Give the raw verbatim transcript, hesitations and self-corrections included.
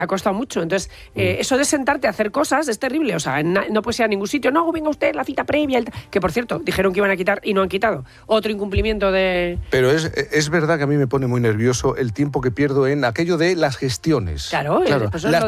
Ha costado mucho. Entonces, eh, eso de sentarte a hacer cosas es terrible. O sea, na, no puedes ir a ningún sitio. No, venga usted, la cita previa. El que, por cierto, dijeron que iban a quitar y no han quitado. Otro incumplimiento de... Pero es, es verdad que a mí me pone muy nervioso el tiempo que pierdo en aquello de las gestiones. Claro, claro. Pues las